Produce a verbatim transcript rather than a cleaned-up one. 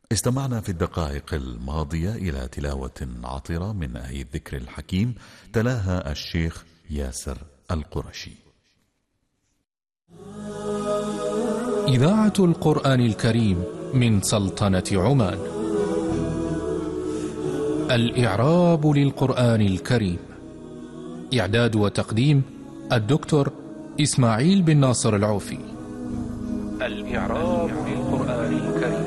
استمعنا في الدقائق الماضية إلى تلاوة عطرة من آي الذكر الحكيم تلاها الشيخ ياسر القرشي. إذاعة القرآن الكريم من سلطنة عمان. الإعراب للقرآن الكريم، إعداد وتقديم الدكتور إسماعيل بن ناصر العوفي. الإعراب للقرآن الكريم.